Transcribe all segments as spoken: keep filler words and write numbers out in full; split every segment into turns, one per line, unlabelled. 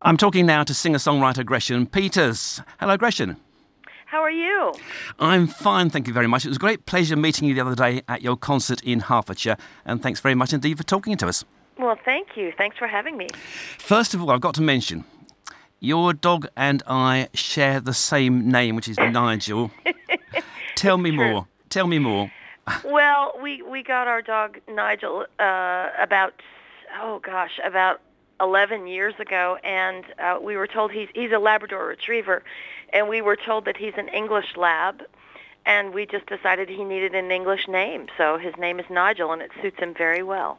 I'm talking now to singer-songwriter Gretchen Peters. Hello, Gretchen.
How are you?
I'm fine, thank you very much. It was a great pleasure meeting you the other day at your concert in Hertfordshire, and thanks very much indeed for talking to us.
Well, thank you. Thanks for having me.
First of all, I've got to mention, your dog and I share the same name, which is Nigel. Tell me
True.
more. Tell me more.
Well, we, we got our dog Nigel uh, about, oh gosh, about eleven years ago, and uh, we were told he's he's a Labrador Retriever, and we were told that he's an English Lab, and we just decided he needed an English name, so his name is Nigel, and it suits him very well.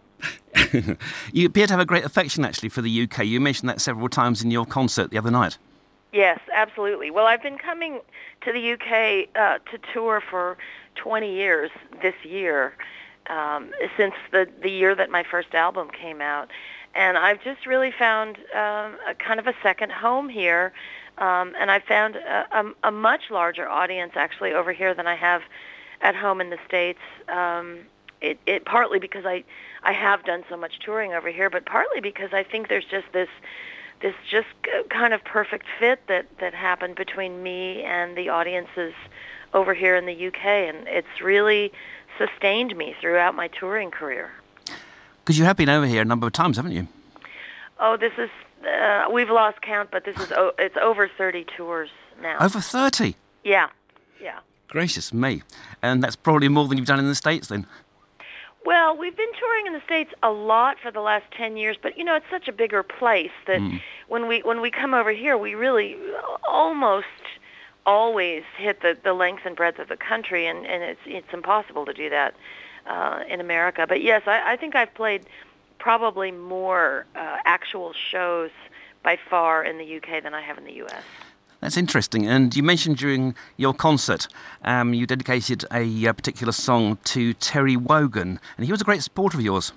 You appear to have a great affection, actually, for the U K. You mentioned that several times in your concert the other night.
Yes, absolutely. Well, I've been coming to the U K uh, to tour for twenty years this year, um, since the, the year that my first album came out. And I've just really found um, a kind of a second home here. Um, and I found a, a, a much larger audience, actually, over here than I have at home in the States. Um, it, it partly because I, I have done so much touring over here, but partly because I think there's just this this just kind of perfect fit that, that happened between me and the audiences over here in the U K, and it's really sustained me throughout my touring career.
Because you have been over here a number of times, haven't you?
Oh, this is, uh, we've lost count, but this is, o- it's over thirty tours now.
Over thirty?
Yeah, yeah.
Gracious me. And that's probably more than you've done in the States, then?
Well, we've been touring in the States a lot for the last ten years, but, you know, it's such a bigger place that mm. when we when we come over here, we really almost always hit the, the length and breadth of the country, and, and it's it's impossible to do that uh, in America. But, yes, I, I think I've played probably more uh, actual shows by far in the U K than I have in the U S.
That's interesting. And you mentioned during your concert, um, you dedicated a, a particular song to Terry Wogan, and he was a great supporter of yours.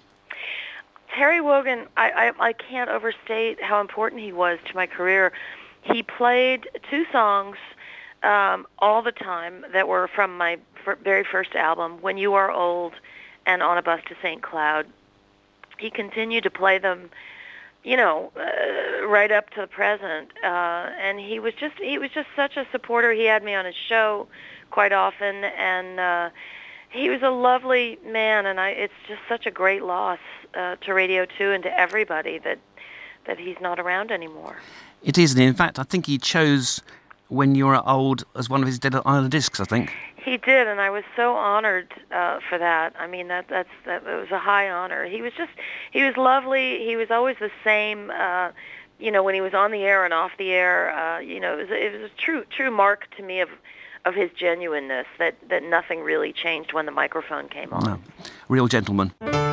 Terry Wogan, I, I, I can't overstate how important he was to my career. He played two songs um, all the time that were from my f- very first album, When You Are Old and On a Bus to Saint Cloud. He continued to play them, you know, uh, right up to the present, uh, and he was just he was just such a supporter. He had me on his show quite often, and uh, he was a lovely man. And I, it's just such a great loss uh, to Radio Two and to everybody that that he's not around anymore.
It is, and in fact, I think he chose When You Are Old as one of his Dead Island discs, I think.
He did, and I was so honored uh, for that. I mean, that that's that it was a high honor. He was just, he was lovely. He was always the same, uh, you know, when he was on the air and off the air. Uh, you know, it was, it was a true true mark to me of of his genuineness. That that nothing really changed when the microphone came on.
No. Real gentleman.